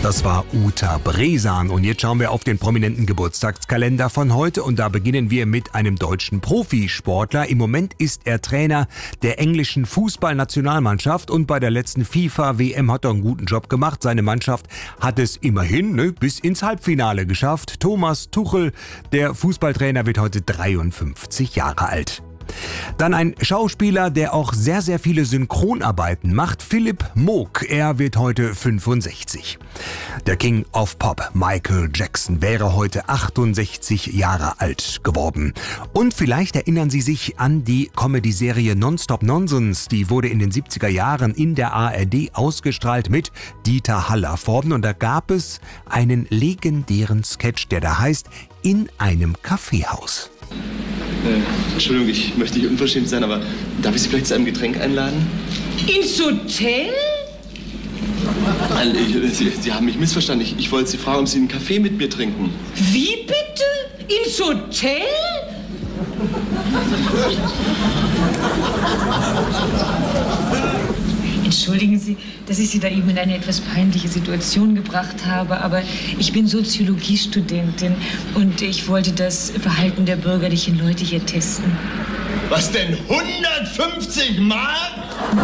Das war Uta Bresan und jetzt schauen wir auf den prominenten Geburtstagskalender von heute und da beginnen wir mit einem deutschen Profisportler. Im Moment ist er Trainer der englischen Fußballnationalmannschaft und bei der letzten FIFA-WM hat er einen guten Job gemacht. Seine Mannschaft hat es immerhin bis ins Halbfinale geschafft. Thomas Tuchel, der Fußballtrainer, wird heute 53 Jahre alt. Dann ein Schauspieler, der auch sehr, sehr viele Synchronarbeiten macht, Philipp Moog. Er wird heute 65. Der King of Pop, Michael Jackson, wäre heute 68 Jahre alt geworden. Und vielleicht erinnern Sie sich an die Comedy-Serie Nonstop Nonsense. Die wurde in den 70er Jahren in der ARD ausgestrahlt mit Dieter Hallervorden. Und da gab es einen legendären Sketch, der da heißt In einem Kaffeehaus. Entschuldigung, ich möchte nicht unverschämt sein, aber darf ich Sie vielleicht zu einem Getränk einladen? Ins Hotel? Nein, Sie haben mich missverstanden. Ich wollte Sie fragen, ob Sie einen Kaffee mit mir trinken. Wie bitte? Ins Hotel? Entschuldigen Sie, dass ich Sie da eben in eine etwas peinliche Situation gebracht habe, aber ich bin Soziologiestudentin und ich wollte das Verhalten der bürgerlichen Leute hier testen. Was denn, 150 Mark?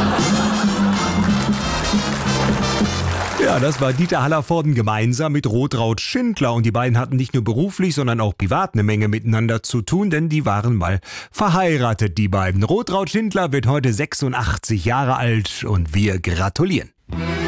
Ja, das war Dieter Hallervorden gemeinsam mit Rotraud Schindler und die beiden hatten nicht nur beruflich, sondern auch privat eine Menge miteinander zu tun, denn die waren mal verheiratet, die beiden. Rotraud Schindler wird heute 86 Jahre alt und wir gratulieren.